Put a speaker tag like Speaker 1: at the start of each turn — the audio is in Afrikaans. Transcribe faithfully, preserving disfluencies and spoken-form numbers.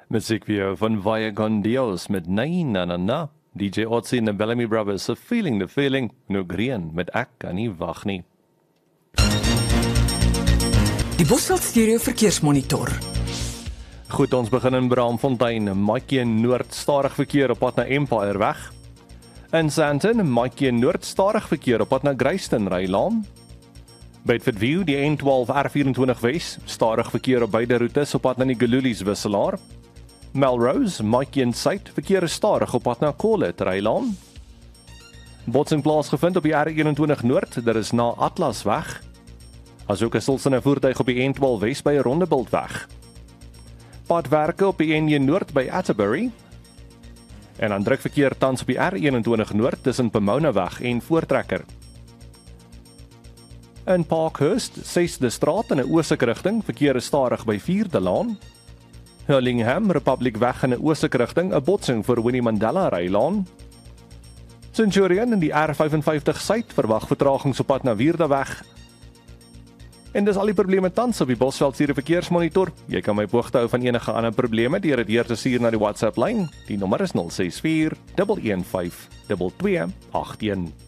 Speaker 1: Muziekvideo van Vaya con Dios met Nee Na Na Na. D J Otzi en de Bellamy Brothers se Feeling the Feeling. Nou Green met Ek Kan Nie Wag Nie.
Speaker 2: Die Bosveld Stereo Verkeersmonitor.
Speaker 1: Goed, ons begin in Braamfontein. Maatjie Noord stadig verkeer op pad na Empire weg. In Sandton, Maatjie Noord stadig verkeer op pad na Grayston Rylaan. Bedford View, die N twaalf R vyf-en-twintig Wes, stadig verkeer op beide roetes op pad na die Gululies wisselaar. Melrose, Maatjie Suid, verkeer is stadig op pad na Colet Rylaan. Botsing plaasgevind op die R eenentwintig Noord, dit is na Atlas weg. Asook 'n stilstaande voertuig op die N twaalf Wes by Rondebult weg. Padwerke op die N een Noord by Atterbury. En dan druk verkeer tans op die R eenentwintig Noord tussen Pomona weg en Voortrekker. In Parkhurst, sesde straat in 'n oostelike rigting, verkeer is stadig by vierde Laan. Hurlingham, Republic weg in 'n oostelike rigting, 'n botsing vir Winnie Mandela Rylaan. Centurion in die R vyf-en-vyftig Suid verwag vertragings op pad na Wierde weg. En dis al die probleme tans op die Bosveld Stereo Verkeersmonitor. Jy kan my op hoogte hou van enige ander probleme deur dit deur te stuur na die WhatsApp lyn. Die nommer is nul ses vier, een een vyf, twee twee agt een.